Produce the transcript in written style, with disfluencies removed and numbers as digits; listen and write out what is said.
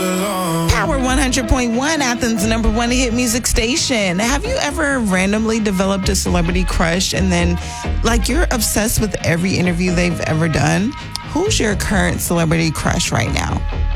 Power 100.1, Athens' number one hit music station. Have you ever randomly developed a celebrity crush and then, you're obsessed with every interview they've ever done? Who's your current celebrity crush right now?